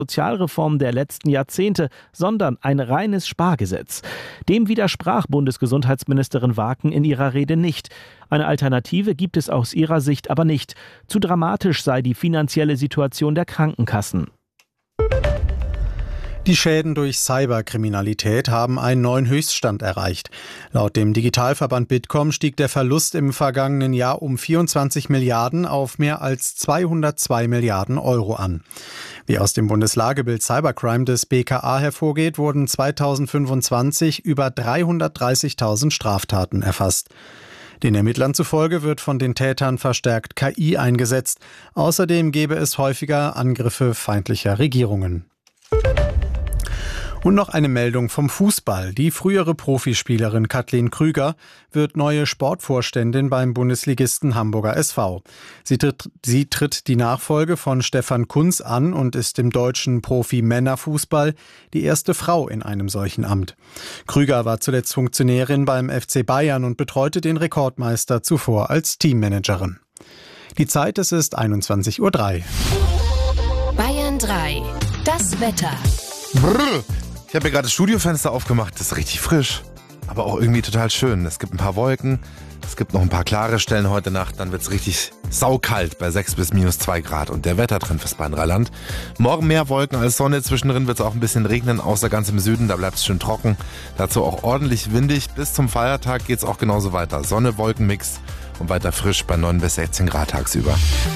Sozialreformen der letzten Jahrzehnte, sondern ein reines Spargesetz. Dem widersprach Bundesgesundheitsministerin Waken in ihrer Rede nicht. Eine Alternative gibt es aus ihrer Sicht aber nicht. Zu dramatisch sei die finanzielle Situation der Krankenkassen. Die Schäden durch Cyberkriminalität haben einen neuen Höchststand erreicht. Laut dem Digitalverband Bitkom stieg der Verlust im vergangenen Jahr um 24 Milliarden auf mehr als 202 Milliarden Euro an. Wie aus dem Bundeslagebild Cybercrime des BKA hervorgeht, wurden 2025 über 330.000 Straftaten erfasst. Den Ermittlern zufolge wird von den Tätern verstärkt KI eingesetzt. Außerdem gäbe es häufiger Angriffe feindlicher Regierungen. Und noch eine Meldung vom Fußball. Die frühere Profispielerin Kathleen Krüger wird neue Sportvorständin beim Bundesligisten Hamburger SV. Sie tritt die Nachfolge von Stefan Kuntz an und ist im deutschen Profi-Männerfußball die erste Frau in einem solchen Amt. Krüger war zuletzt Funktionärin beim FC Bayern und betreute den Rekordmeister zuvor als Teammanagerin. Die Zeit, es ist 21:03 Uhr. Bayern 3, das Wetter. Brrr. Ich habe mir gerade das Studiofenster aufgemacht, das ist richtig frisch, aber auch irgendwie total schön. Es gibt ein paar Wolken, es gibt noch ein paar klare Stellen heute Nacht, dann wird es richtig saukalt bei 6 bis -2 Grad und der Wettertrend fürs Rheinland. Morgen mehr Wolken als Sonne, zwischendrin wird es auch ein bisschen regnen, außer ganz im Süden, da bleibt es schön trocken. Dazu auch ordentlich windig, bis zum Feiertag geht es auch genauso weiter. Sonne, Wolkenmix und weiter frisch bei 9 bis 16 Grad tagsüber.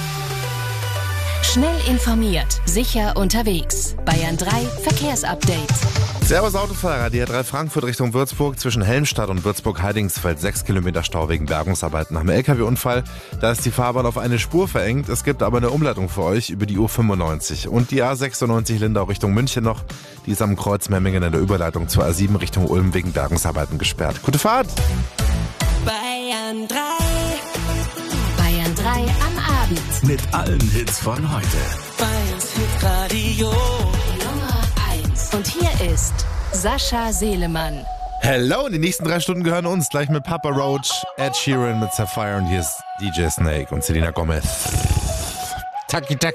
Schnell informiert, sicher unterwegs. Bayern 3 Verkehrsupdate. Servus Autofahrer, die A3 Frankfurt Richtung Würzburg zwischen Helmstadt und Würzburg-Heidingsfeld 6 Kilometer Stau wegen Bergungsarbeiten nach einem LKW-Unfall. Da ist die Fahrbahn auf eine Spur verengt. Es gibt aber eine Umleitung für euch über die U95. Und die A96 Lindau Richtung München noch. Die ist am Kreuz Memmingen in der Überleitung zur A7 Richtung Ulm wegen Bergungsarbeiten gesperrt. Gute Fahrt! Bayern 3. Bayern 3 am Abend. Mit allen Hits von heute. Bayerns Hitradio Nummer 1. Und hier ist Sascha Selemann. Hello, die nächsten 3 Stunden gehören uns. Gleich mit Papa Roach, Ed Sheeran mit Sapphire und hier ist DJ Snake und Selena Gomez. Taki, taki.